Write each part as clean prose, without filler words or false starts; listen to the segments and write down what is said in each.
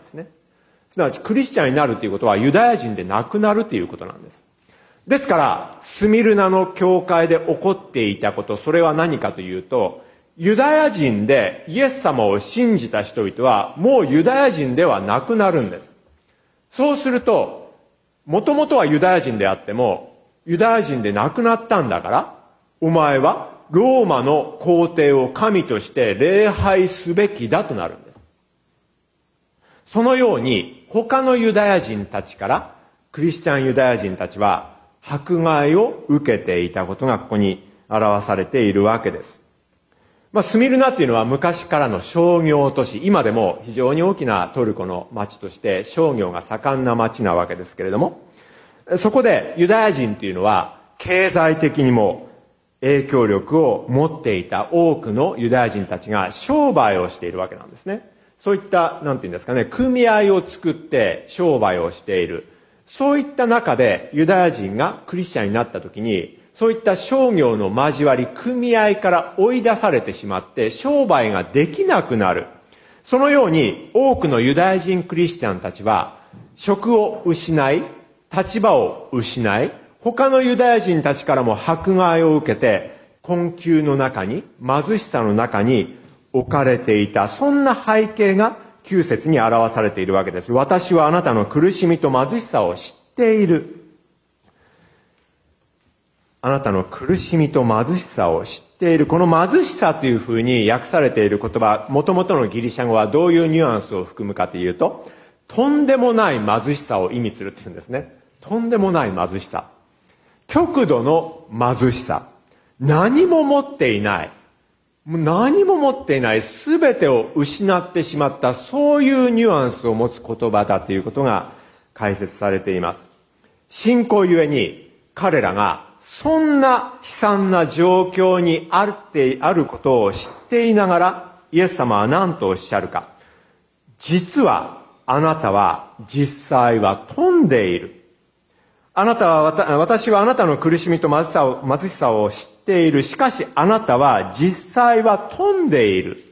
ですね。すなわちクリスチャンになるということはユダヤ人でなくなるということなんです。ですからスミルナの教会で起こっていたこと、それは何かというと、ユダヤ人でイエス様を信じた人々はもうユダヤ人ではなくなるんです。そうすると、もともとはユダヤ人であってもユダヤ人でなくなったんだから、お前はローマの皇帝を神として礼拝すべきだとなるんです。そのように他のユダヤ人たちから、クリスチャンユダヤ人たちは迫害を受けていたことがここに表されているわけです。スミルナっていうのは昔からの商業都市、今でも非常に大きなトルコの町として商業が盛んな町なわけですけれども、そこでユダヤ人というのは経済的にも影響力を持っていた多くのユダヤ人たちが商売をしているわけなんですね。そういった、なんていうんですかね、組合を作って商売をしている。そういった中でユダヤ人がクリスチャンになった時に、そういった商業の交わり、組合から追い出されてしまって商売ができなくなる。そのように多くのユダヤ人クリスチャンたちは職を失い、立場を失い、他のユダヤ人たちからも迫害を受けて困窮の中に、貧しさの中に置かれていた、そんな背景が9節に表されているわけです。私はあなたの苦しみと貧しさを知っている。あなたの苦しみと貧しさを知っている。この貧しさというふうに訳されている言葉、元々のギリシャ語はどういうニュアンスを含むかというと、とんでもない貧しさを意味するっていうんですね。とんでもない貧しさ。極度の貧しさ。何も持っていない。何も持っていない。すべてを失ってしまった。そういうニュアンスを持つ言葉だということが解説されています。信仰ゆえに彼らがそんな悲惨な状況にあることを知っていながら、イエス様は何とおっしゃるか。実はあなたは実際は富んでいる。私はあなたの苦しみと貧しさを知っている。しかしあなたは実際は富んでいる。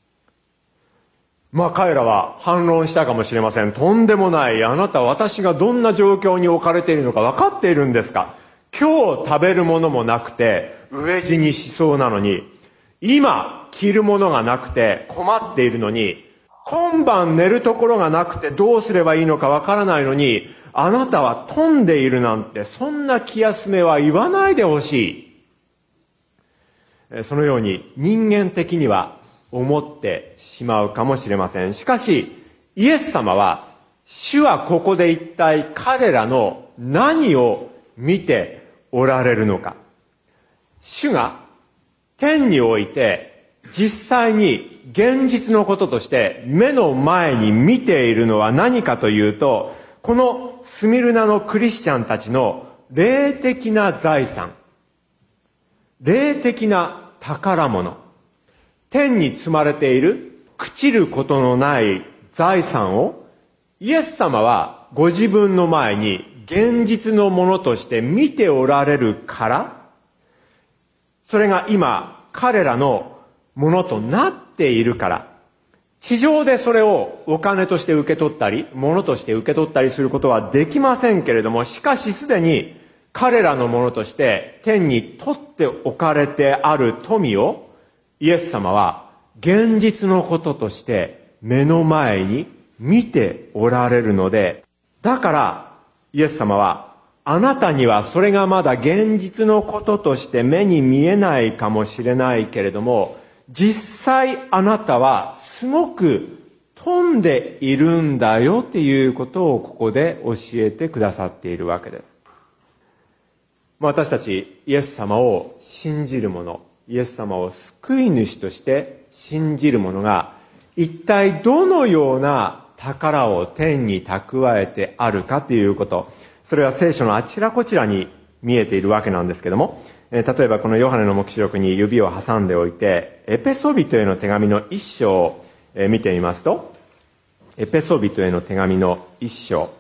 彼らは反論したかもしれません。とんでもない。あなたは私がどんな状況に置かれているのか分かっているんですか。今日食べるものもなくて飢え死にしそうなのに、今着るものがなくて困っているのに、今晩寝るところがなくてどうすればいいのかわからないのに、あなたは富んでいるなんて、そんな気休めは言わないでほしい。そのように人間的には思ってしまうかもしれません。しかしイエス様は、主はここで一体彼らの何を見ておられるのか。主が天において実際に現実のこととして目の前に見ているのは何かというと、このスミルナのクリスチャンたちの霊的な財産、霊的な宝物、天に積まれている朽ちることのない財産をイエス様はご自分の前に現実のものとして見ておられるから、それが今彼らのものとなっているから、地上でそれをお金として受け取ったり、ものとして受け取ったりすることはできませんけれども、しかしすでに彼らのものとして天に取っておかれてある富を、イエス様は現実のこととして目の前に見ておられるので、だからイエス様は、あなたにはそれがまだ現実のこととして目に見えないかもしれないけれども、実際あなたはすごく富んでいるんだよっていうことをここで教えてくださっているわけです。私たちイエス様を信じる者、イエス様を救い主として信じる者が一体どのような宝を天に蓄えてあるかということ、それは聖書のあちらこちらに見えているわけなんですけども、例えばこのヨハネの黙示録に指を挟んでおいて、エペソビトへの手紙の一章を見てみますと、エペソビトへの手紙の一章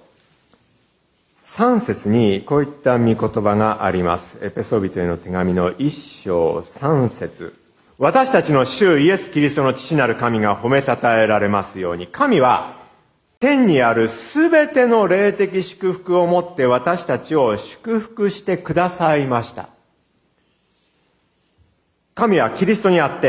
3節にこういった御言葉があります。エペソビトへの手紙の一章3節、私たちの主イエス・キリストの父なる神が褒めたたえられますように。神は天にあるすべての霊的祝福をもって私たちを祝福してくださいました。神はキリストにあって、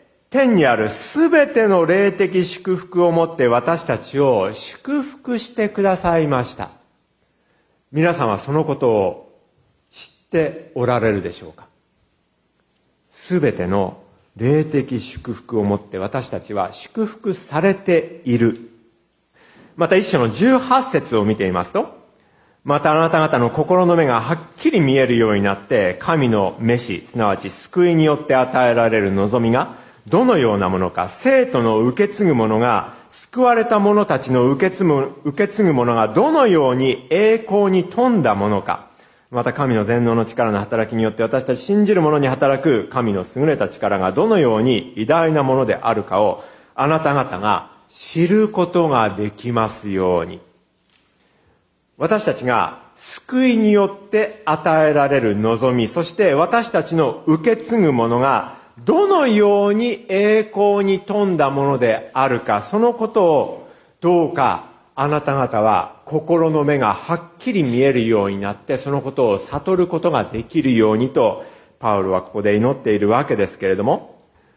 天にあるすべての霊的祝福をもって私たちを祝福してくださいました。皆さんはそのことを知っておられるでしょうか。すべての霊的祝福をもって私たちは祝福されている。また一章の18節を見ていますと、またあなた方の心の目がはっきり見えるようになって、神の召し、すなわち救いによって与えられる望みがどのようなものか、生徒の受け継ぐ者が、救われた者たちの受け継ぐ者がどのように栄光に富んだものか、また神の全能の力の働きによって私たち信じる者に働く神の優れた力がどのように偉大なものであるかをあなた方が知ることができますように。私たちが救いによって与えられる望み、そして私たちの受け継ぐものがどのように栄光に富んだものであるか、そのことをどうかあなた方は心の目がはっきり見えるようになって、そのことを悟ることができるようにとパウロはここで祈っているわけですけれども、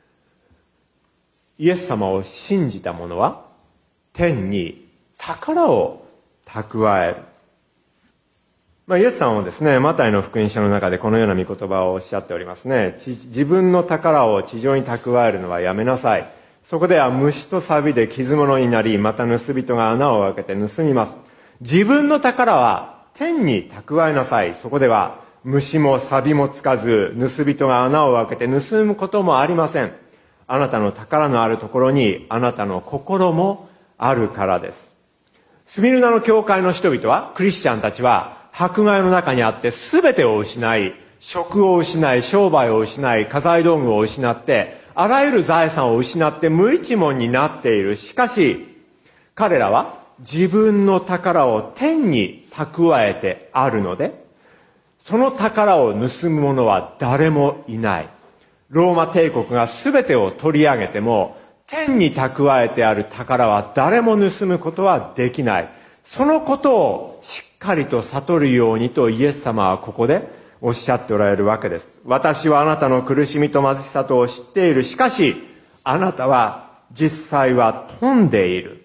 イエス様を信じた者は天に宝を蓄える。イエス様はですね、マタイの福音書の中でこのような御言葉をおっしゃっておりますね。自分の宝を地上に蓄えるのはやめなさい。そこでは虫と錆で傷物になり、また盗人が穴を開けて盗みます。自分の宝は天に蓄えなさい。そこでは虫も錆もつかず、盗人が穴を開けて盗むこともありません。あなたの宝のあるところにあなたの心もあるからです。スミルナの教会の人々は、クリスチャンたちは迫害の中にあって全てを失い、職を失い、商売を失い、家財道具を失って、あらゆる財産を失って無一文になっている。しかし、彼らは自分の宝を天に蓄えてあるので、その宝を盗む者は誰もいない。ローマ帝国が全てを取り上げても、天に蓄えてある宝は誰も盗むことはできない。そのことをしっかりと悟るようにとイエス様はここでおっしゃっておられるわけです。私はあなたの苦しみと貧しさとを知っている。しかし、あなたは実際は富んでいる。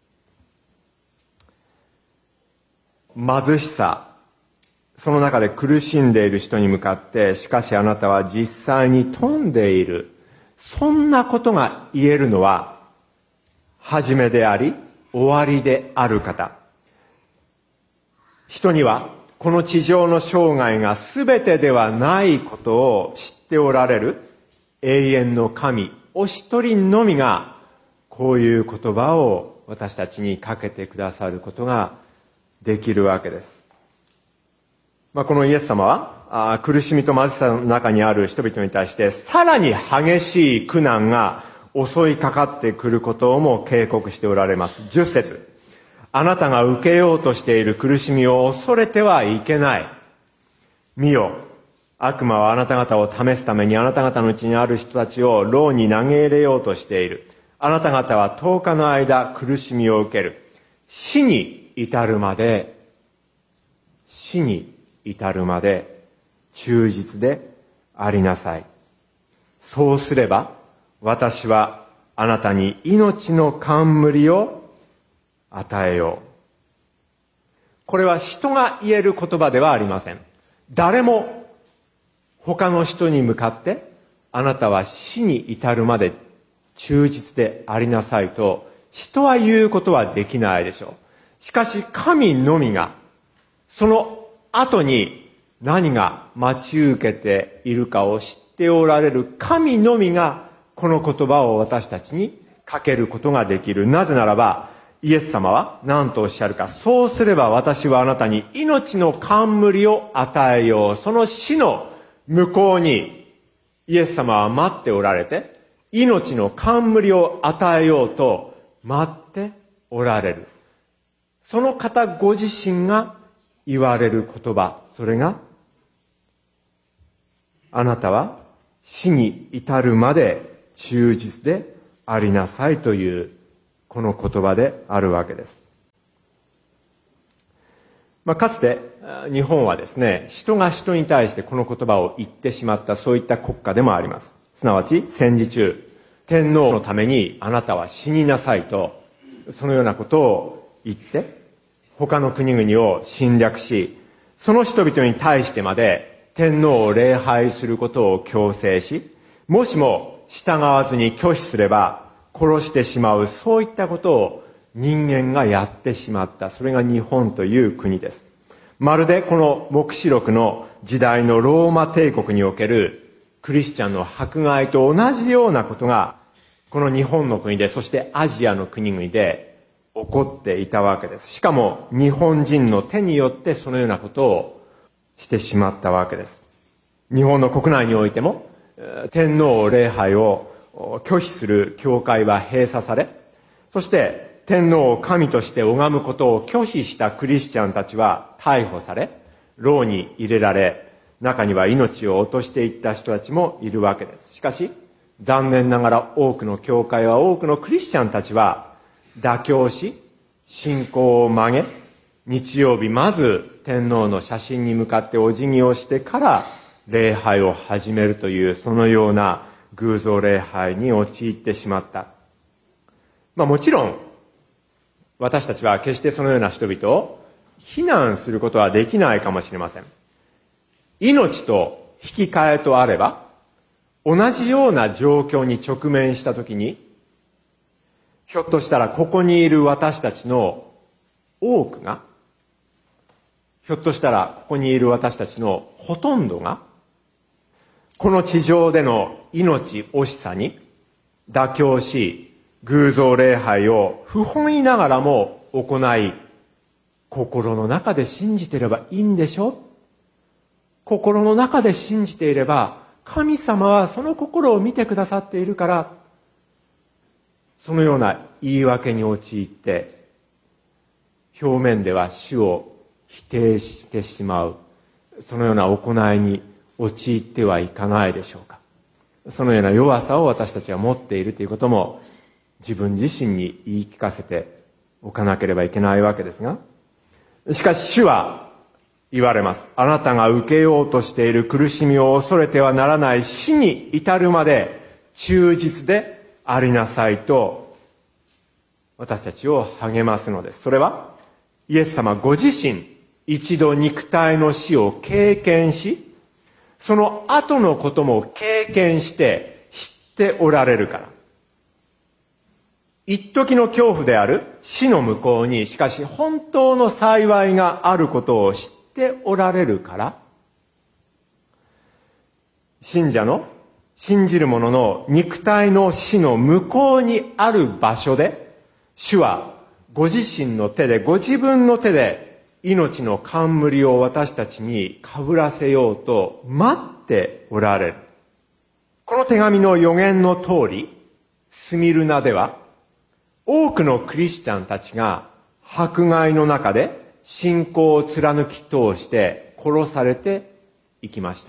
貧しさ、その中で苦しんでいる人に向かって、しかしあなたは実際に富んでいる。そんなことが言えるのは、始めであり、終わりである方。人には、この地上の生涯が全てではないことを知っておられる永遠の神、お一人のみが、こういう言葉を私たちにかけてくださることができるわけです。このイエス様は、苦しみと貧しさの中にある人々に対して、さらに激しい苦難が襲いかかってくることをも警告しておられます。10節。あなたが受けようとしている苦しみを恐れてはいけない。見よ、悪魔はあなた方を試すためにあなた方のうちにある人たちを牢に投げ入れようとしている。あなた方は10日の間苦しみを受ける。死に至るまで忠実でありなさい。そうすれば私はあなたに命の冠を与えよう。これは人が言える言葉ではありません。誰も他の人に向かってあなたは死に至るまで忠実でありなさいと人は言うことはできないでしょう。しかし神のみがその後に何が待ち受けているかを知っておられる神のみがこの言葉を私たちにかけることができる。なぜならばイエス様は何とおっしゃるか。そうすれば私はあなたに命の冠を与えよう。その死の向こうにイエス様は待っておられて、命の冠を与えようと待っておられる。その方ご自身が言われる言葉、それが、あなたは死に至るまで忠実でありなさいというこの言葉であるわけです。 かつて日本はですね、人が人に対してこの言葉を言ってしまった、そういった国家でもあります。すなわち戦時中、天皇のためにあなたは死になさいと、そのようなことを言って他の国々を侵略し、その人々に対してまで天皇を礼拝することを強制し、もしも従わずに拒否すれば殺してしまう、そういったことを人間がやってしまった。それが日本という国です。まるでこの黙示録の時代のローマ帝国におけるクリスチャンの迫害と同じようなことがこの日本の国で、そしてアジアの国々で起こっていたわけです。しかも日本人の手によってそのようなことをしてしまったわけです。日本の国内においても天皇礼拝を拒否する教会は閉鎖され、そして天皇を神として拝むことを拒否したクリスチャンたちは逮捕され、牢に入れられ、中には命を落としていった人たちもいるわけです。しかし残念ながら多くの教会は、多くのクリスチャンたちは妥協し、信仰を曲げ、日曜日まず天皇の写真に向かってお辞儀をしてから礼拝を始めるという、そのような偶像礼拝に陥ってしまった。もちろん私たちは決してそのような人々を非難することはできないかもしれません。命と引き換えとあれば、同じような状況に直面したときに、ひょっとしたらここにいる私たちの多くが、ひょっとしたらここにいる私たちのほとんどが、この地上での命惜しさに妥協し、偶像礼拝を不本意ながらも行い、心の中で信じていればいいんでしょ？心の中で信じていれば、神様はその心を見てくださっているから、そのような言い訳に陥って、表面では主を否定してしまう、そのような行いに陥ってはいかないでしょうか。そのような弱さを私たちは持っているということも、自分自身に言い聞かせておかなければいけないわけですが、しかし主は言われます。あなたが受けようとしている苦しみを恐れてはならない、死に至るまで忠実でありなさいと私たちを励ますのです。それはイエス様ご自身一度肉体の死を経験し、その後のことも経験して知っておられるから。一時の恐怖である死の向こうに、しかし本当の幸いがあることを知っておられるから、信者の、信じる者の肉体の死の向こうにある場所で、主はご自身の手で、ご自分の手で命の冠を私たちにかぶらせようと待っておられる。この手紙の予言の通り、スミルナでは多くのクリスチャンたちが迫害の中で信仰を貫き通して殺されていきました。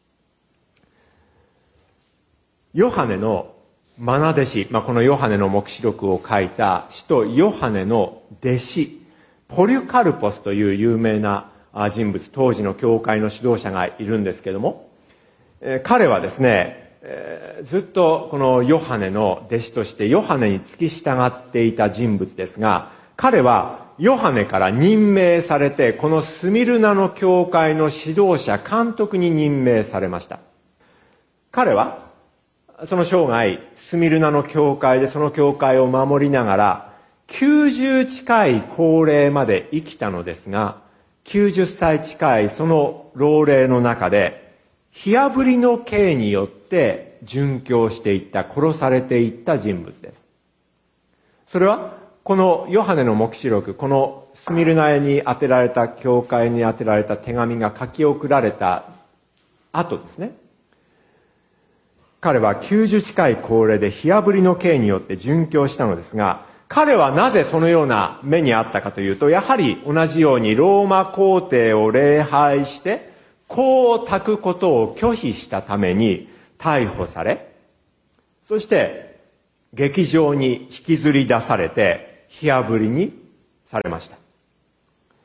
ヨハネの愛弟子、このヨハネの黙示録を書いた使徒ヨハネの弟子、ポリカルポスという有名な人物、当時の教会の指導者がいるんですけども、彼はですね、ずっとこのヨハネの弟子としてヨハネに付き従っていた人物ですが、彼はヨハネから任命されて、このスミルナの教会の指導者監督に任命されました。彼はその生涯スミルナの教会でその教会を守りながら90近い高齢まで生きたのですが、90歳近いその老齢の中で火あぶりの刑によって殉教していった、殺されていった人物です。それはこのヨハネの黙示録、このスミルナに宛てられた、教会に宛てられた手紙が書き送られた後ですね。彼は90近い高齢で火あぶりの刑によって殉教したのですが、彼はなぜそのような目にあったかというと、やはり同じようにローマ皇帝を礼拝して香を焚くことを拒否したために逮捕され、そして劇場に引きずり出されて火あぶりにされました。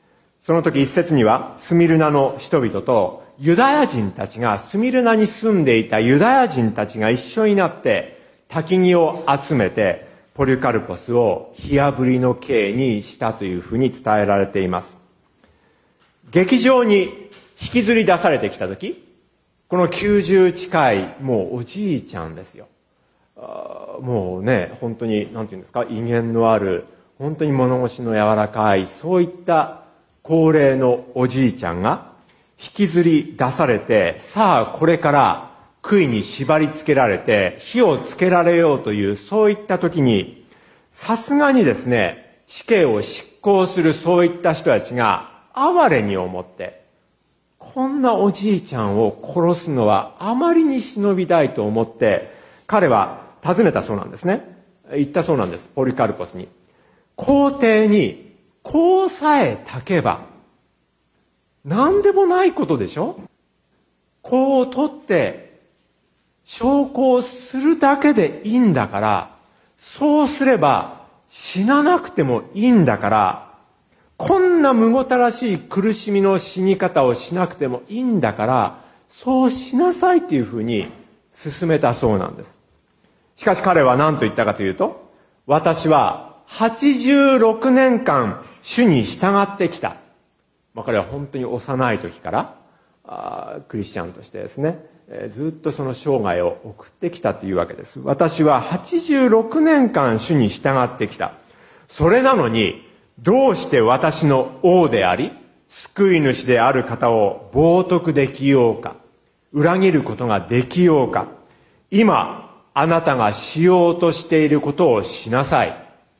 その時一節にはスミルナの人々とユダヤ人たちが、スミルナに住んでいたユダヤ人たちが一緒になって焚き木を集めてポリカルポスを火あぶりの刑にしたというふうに伝えられています。劇場に引きずり出されてきた時、この90近いもうおじいちゃんですよ。もうね、本当になんていうんですか、威厳のある、本当に物腰の柔らかい、そういった高齢のおじいちゃんが引きずり出されて、さあこれから杭に縛り付けられて火をつけられようという、そういった時にさすがにですね、死刑を執行するそういった人たちが哀れに思って、こんなおじいちゃんを殺すのはあまりに忍びたいと思って、彼は尋ねたそうなんですね。言ったそうなんです、ポリカルポスに。皇帝にこうさえ焚けば何でもないことでしょ。香を取って焼香するだけでいいんだから、そうすれば死ななくてもいいんだから、こんなむごたらしい苦しみの死に方をしなくてもいいんだから、そうしなさいっていうふうに勧めたそうなんです。しかし彼は何と言ったかというと、私は86年間主に従ってきた。彼は本当に幼い時からクリスチャンとしてですね、ずっとその生涯を送ってきたというわけです。私は86年間主に従ってきた。それなのに、どうして私の王であり救い主である方を冒涜できようか、裏切ることができようか。今あなたがしようとしていることをしなさい。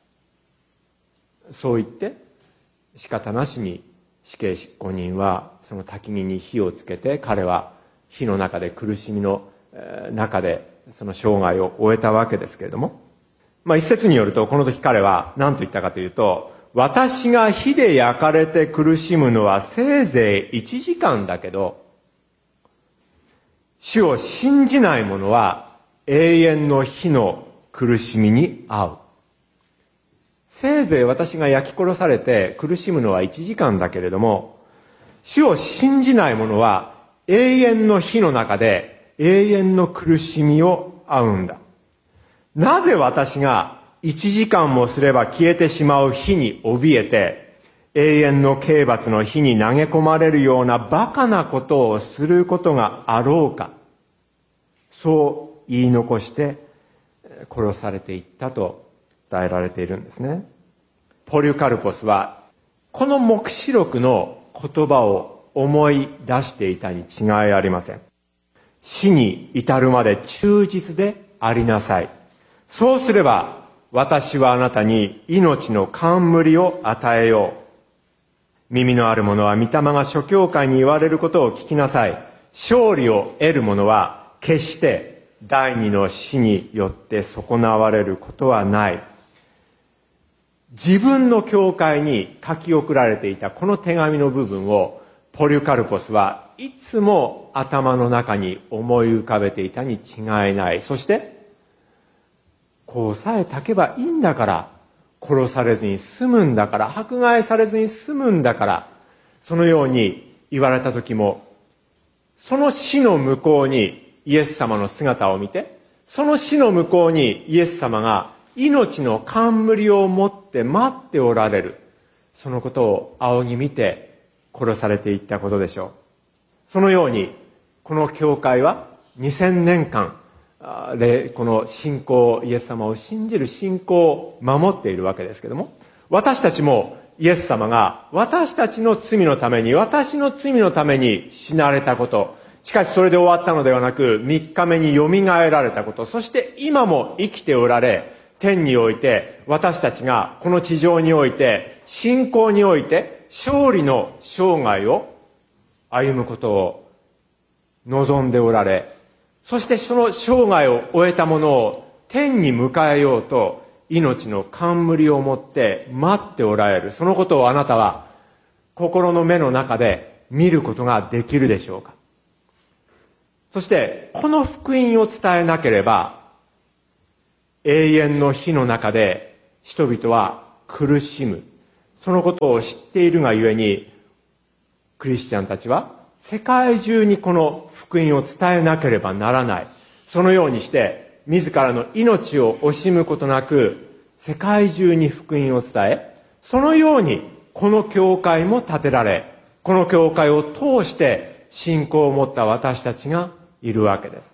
そう言って仕方なしに死刑執行人はその焚き木に火をつけて、彼は火の中で苦しみの中でその生涯を終えたわけですけれども、一節によるとこの時彼は何と言ったかというと、私が火で焼かれて苦しむのはせいぜい1時間だけど、主を信じない者は永遠の火の苦しみに遭う。せいぜい私が焼き殺されて苦しむのは1時間だけれども、主を信じない者は永遠の火の中で永遠の苦しみを遭うんだ。なぜ私が1時間もすれば消えてしまう火に怯えて、永遠の刑罰の火に投げ込まれるようなバカなことをすることがあろうか。そう言い残して殺されていったと伝えられているんですね。ポリカルポスはこの黙示録の言葉を思い出していたに違いありません。死に至るまで忠実でありなさい。そうすれば私はあなたに命の冠を与えよう。耳のある者は御霊が諸教会に言われることを聞きなさい。勝利を得る者は決して第二の死によって損なわれることはない。自分の教会に書き送られていたこの手紙の部分をポリカルポスはいつも頭の中に思い浮かべていたに違いない。そしてこうさえ焚けばいいんだから、殺されずに済むんだから、迫害されずに済むんだから、そのように言われた時も、その死の向こうにイエス様の姿を見て、その死の向こうにイエス様が命の冠を持って待っておられる、そのことを仰ぎ見て殺されていったことでしょう。そのようにこの教会は2000年間でこの信仰、イエス様を信じる信仰を守っているわけですけども、私たちもイエス様が私たちの罪のために、私の罪のために死なれたこと、しかしそれで終わったのではなく3日目によみがえられたこと、そして今も生きておられ、天において私たちがこの地上において信仰において勝利の生涯を歩むことを望んでおられ、そしてその生涯を終えたものを天に迎えようと命の冠を持って待っておられる、そのことをあなたは心の目の中で見ることができるでしょうか。そしてこの福音を伝えなければ、永遠の火の中で人々は苦しむ、そのことを知っているがゆえにクリスチャンたちは世界中にこの福音を伝えなければならない。そのようにして自らの命を惜しむことなく世界中に福音を伝え、そのようにこの教会も建てられ、この教会を通して信仰を持った私たちがいるわけです。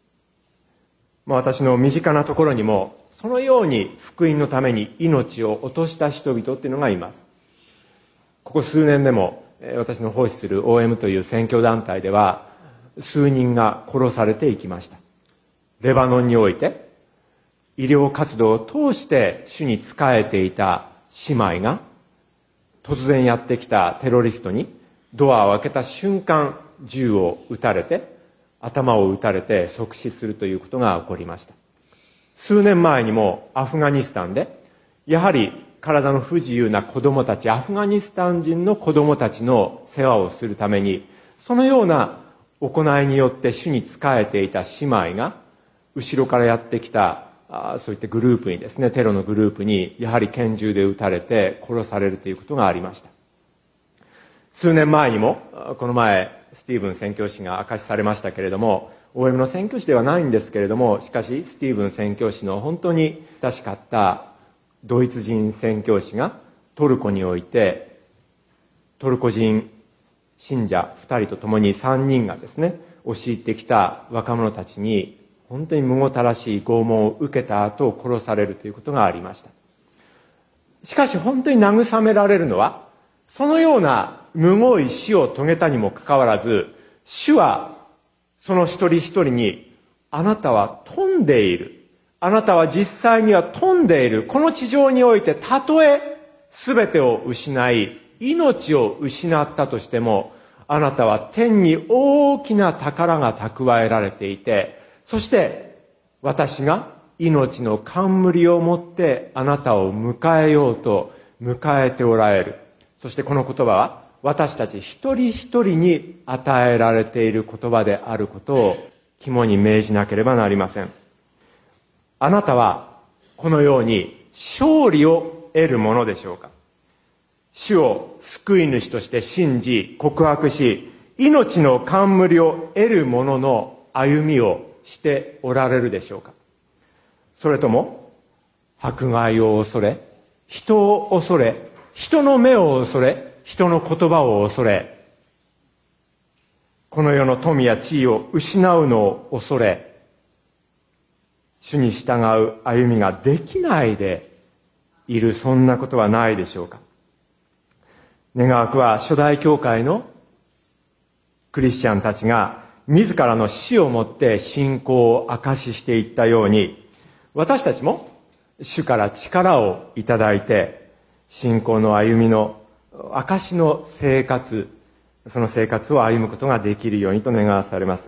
私の身近なところにもそのように福音のために命を落とした人々っていうのがいます。ここ数年でも私の奉仕する OM という宣教団体では数人が殺されていきました。レバノンにおいて医療活動を通して主に仕えていた姉妹が突然やってきたテロリストにドアを開けた瞬間銃を撃たれて頭を撃たれて即死するということが起こりました。数年前にもアフガニスタンでやはり体の不自由な子供たち、アフガニスタン人の子供たちの世話をするためにそのような行いによって主に仕えていた姉妹が後ろからやってきたそういったグループにですね、テロのグループにやはり拳銃で撃たれて殺されるということがありました。数年前にもこの前スティーブン宣教師が明かしされましたけれども、 OM の宣教師ではないんですけれども、しかしスティーブン宣教師の本当に親しかったドイツ人宣教師がトルコにおいてトルコ人信者2人と共に3人がですね押し入ってきた若者たちに本当にむごたらしい拷問を受けた後殺されるということがありました。しかし本当に慰められるのはそのようなむごい死を遂げたにもかかわらず、主はその一人一人にあなたは富んでいる、あなたは実際には富んでいる、この地上においてたとえ全てを失い命を失ったとしてもあなたは天に大きな宝が蓄えられていて、そして私が命の冠を持ってあなたを迎えようと迎えておられる。そしてこの言葉は私たち一人一人に与えられている言葉であることを肝に銘じなければなりません。あなたはこのように勝利を得るものでしょうか。主を救い主として信じ告白し命の冠を得るものの歩みをしておられるでしょうか。それとも迫害を恐れ、人を恐れ、人の目を恐れ、人の言葉を恐れ、この世の富や地位を失うのを恐れ、主に従う歩みができないでいる、そんなことはないでしょうか。願わくは初代教会のクリスチャンたちが自らの死をもって信仰を証ししていったように、私たちも主から力をいただいて信仰の歩みの証の生活、その生活を歩むことができるようにと願わされます。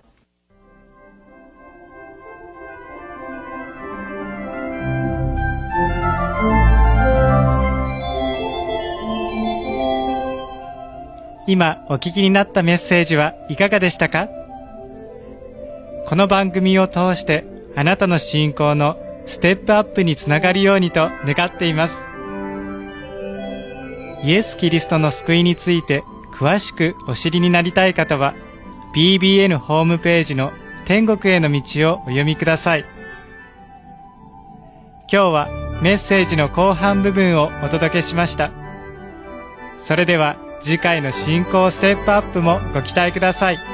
今お聞きになったメッセージはいかがでしたか？この番組を通してあなたの信仰のステップアップにつながるようにと願っています。イエス・キリストの救いについて詳しくお知りになりたい方は BBN ホームページの天国への道をお読みください。今日はメッセージの後半部分をお届けしました。それでは次回の信仰ステップアップもご期待ください。